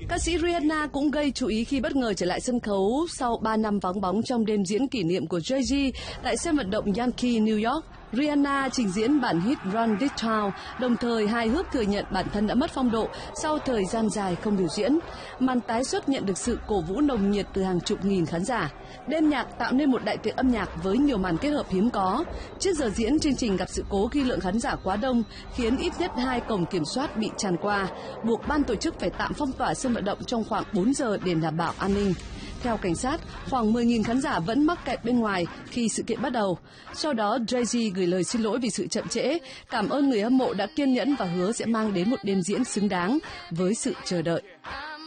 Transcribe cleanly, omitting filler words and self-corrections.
Ca sĩ Rihanna cũng gây chú ý khi bất ngờ trở lại sân khấu sau 3 năm vắng bóng trong đêm diễn kỷ niệm của Jay-Z tại sân vận động Yankee, New York. Rihanna trình diễn bản hit Run This Town, đồng thời hài hước thừa nhận bản thân đã mất phong độ sau thời gian dài không biểu diễn. Màn tái xuất nhận được sự cổ vũ nồng nhiệt từ hàng chục nghìn khán giả. Đêm nhạc tạo nên một đại tiệc âm nhạc với nhiều màn kết hợp hiếm có. Trước giờ diễn, chương trình gặp sự cố khi lượng khán giả quá đông, khiến ít nhất 2 cổng kiểm soát bị tràn qua, buộc ban tổ chức phải tạm phong tỏa sân vận động trong khoảng 4 giờ để đảm bảo an ninh. Theo cảnh sát, khoảng 10.000 khán giả vẫn mắc kẹt bên ngoài khi sự kiện bắt đầu. Sau đó, Jay-Z gửi lời xin lỗi vì sự chậm trễ, cảm ơn người hâm mộ đã kiên nhẫn và hứa sẽ mang đến một đêm diễn xứng đáng với sự chờ đợi.